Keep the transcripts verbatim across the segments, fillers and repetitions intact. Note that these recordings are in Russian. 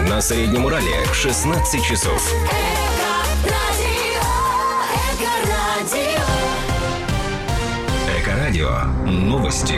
На Среднем Урале шестнадцать часов. Эко-радио. Новости.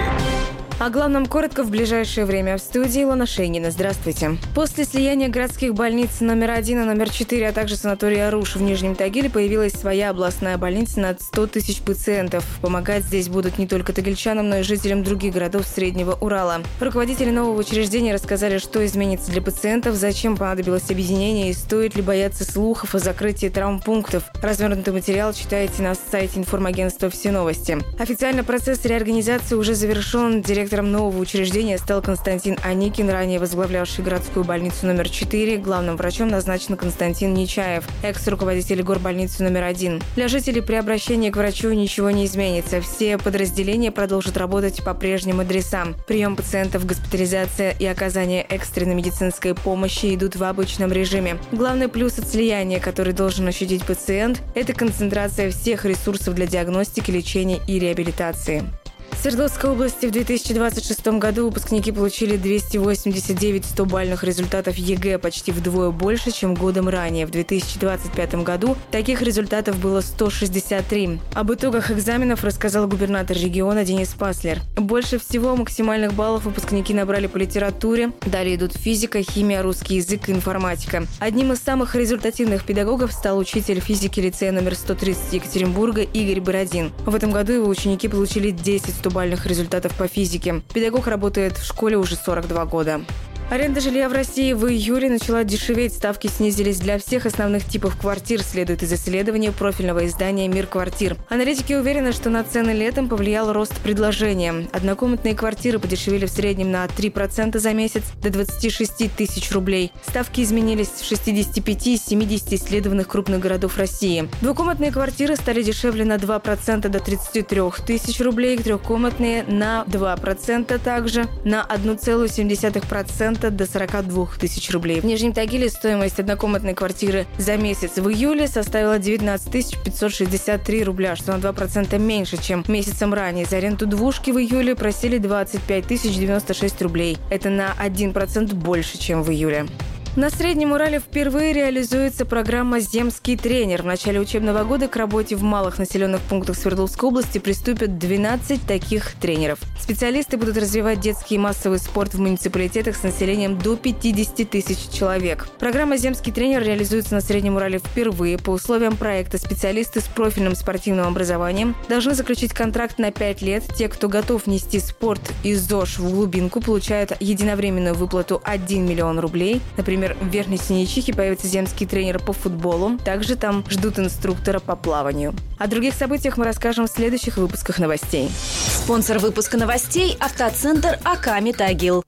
О главном коротко в ближайшее время. В студии Илона Шейнина. Здравствуйте. После слияния городских больниц номер один и номер четыре, а также санатория «Аруш» в Нижнем Тагиле появилась своя областная больница на сто тысяч пациентов. Помогать здесь будут не только тагильчанам, но и жителям других городов Среднего Урала. Руководители нового учреждения рассказали, что изменится для пациентов, зачем понадобилось объединение и стоит ли бояться слухов о закрытии травмпунктов. Развернутый материал читайте на сайте информагентства «Все новости». Официально процесс реорганизации уже завершен. Директор Директором нового учреждения стал Константин Аникин, ранее возглавлявший городскую больницу номер четыре. Главным врачом назначен Константин Нечаев, экс-руководитель горбольницы номер один. Для жителей при обращении к врачу ничего не изменится. Все подразделения продолжат работать по прежним адресам. Прием пациентов, госпитализация и оказание экстренной медицинской помощи идут в обычном режиме. Главный плюс от слияния, который должен ощутить пациент, это концентрация всех ресурсов для диагностики, лечения и реабилитации. В Свердловской области в две тысячи двадцать шестом году выпускники получили двести восемьдесят девять стобалльных результатов ЕГЭ, почти вдвое больше, чем годом ранее. В две тысячи двадцать пятом году таких результатов было сто шестьдесят три. Об итогах экзаменов рассказал губернатор региона Денис Паслер. Больше всего максимальных баллов выпускники набрали по литературе. Далее идут физика, химия, русский язык и информатика. Одним из самых результативных педагогов стал учитель физики лицея номер сто тридцать Екатеринбурга Игорь Бородин. В этом году его ученики получили десять стобалльных результатов по физике. Педагог работает в школе уже сорок два года. Аренда жилья в России в июле начала дешеветь. Ставки снизились для всех основных типов квартир, следует из исследования профильного издания «Мир квартир». Аналитики уверены, что на цены летом повлиял рост предложения. Однокомнатные квартиры подешевели в среднем на три процента за месяц до двадцати шести тысяч рублей. Ставки изменились в шестидесяти пяти из семидесяти исследованных крупных городов России. Двухкомнатные квартиры стали дешевле на два процента до тридцати трёх тысяч рублей, трехкомнатные на два процента, также на одна целая семь десятых процента до сорока двух тысяч рублей. В Нижнем Тагиле стоимость однокомнатной квартиры за месяц в июле составила девятнадцать тысяч пятьсот шестьдесят три рубля, что на два процента меньше, чем месяцем ранее. За аренду двушки в июле просили двадцать пять тысяч девяносто шесть рублей. Это на один процент больше, чем в июле. На Среднем Урале впервые реализуется программа «Земский тренер». В начале учебного года к работе в малых населенных пунктах Свердловской области приступят двенадцать таких тренеров. Специалисты будут развивать детский и массовый спорт в муниципалитетах с населением до пятидесяти тысяч человек. Программа «Земский тренер» реализуется на Среднем Урале впервые. По условиям проекта специалисты с профильным спортивным образованием должны заключить контракт на пять лет. Те, кто готов нести спорт и ЗОЖ в глубинку, получают единовременную выплату один миллион рублей. Например, в Верхней Синейчихе появится земский тренер по футболу. Также там ждут инструктора по плаванию. О других событиях мы расскажем в следующих выпусках новостей. Спонсор выпуска новостей – автоцентр «Аками Тагил».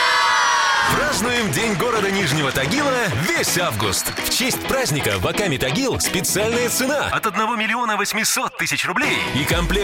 Празднуем День города Нижнего Тагила весь август. В честь праздника в Аками Тагил специальная цена от одного миллиона восьмисот тысяч рублей и комплект